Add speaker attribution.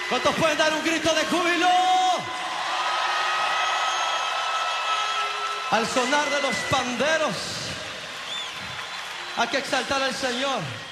Speaker 1: ¿Cuántos pueden dar un grito de júbilo? Al sonar de los panderos, hay que exaltar al Señor.